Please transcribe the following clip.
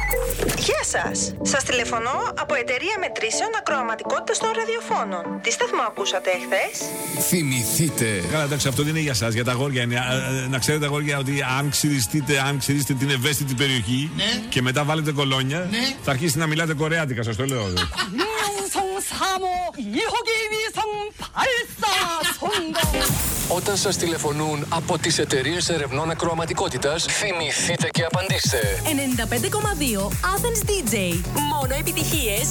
Γεια σας. Σας τηλεφωνώ από εταιρεία μετρήσεων ακροαματικότητας των ραδιοφώνων. Τι σταθμό ακούσατε εχθές? Θυμηθείτε. Καλά, εντάξει, αυτό δεν είναι για σας, για τα αγόρια. Να ξέρετε, αγόρια, ότι αν ξυριστείτε την ευαίσθητη περιοχή, ναι, και μετά βάλετε κολόνια, ναι, θα αρχίσει να μιλάτε κορεάτικα, σας το λέω. Όταν σας τηλεφωνούν από τις εταιρείες ερευνών ακροαματικότητας, θυμηθείτε και απαντήστε. 95,2 Athens DJ. Μόνο επιτυχίες